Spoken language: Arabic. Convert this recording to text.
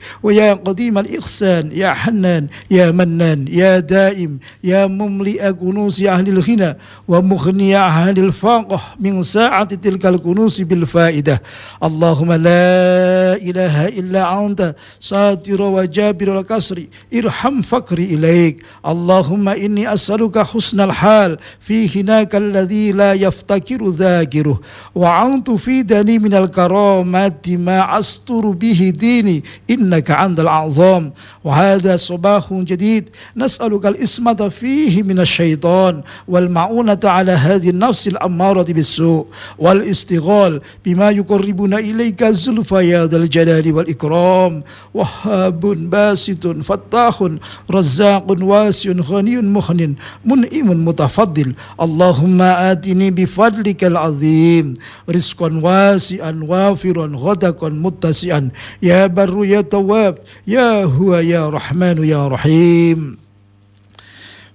ويا قديم الإحسان يا حنان يا منان يا دائم يا مملئ كنوز أهل الغنى ومغني أهل الفقر من ساعة تلك الكنوز بالفائدة. اللهم لا إله إلا أنت ساتر وجابر الكسر ارحم فقري إليك. اللهم إني أسألك حسن الحال في هناك الذي لا يفتكر ذاكره، وأن تفيدني من الكرامات ما أستر به ديني إنك أنت الأعظم. وهذا صباح جديد نسألك الإسمة فيه من الشيطان والمعونة على هذه النفس الأمارة بالسوء والاستغلال بما يقربنا إليك الزلفى يا ذا الجلال والإكرام. وهاب باسط فتاح رزاق واسع غني مغن منعم متفضل. اللهم آتني بفضلك العظيم رزقا واسعا وافرا غدقا متسعا يا بر يا تواب يا هو يا رحمن يا رحيم.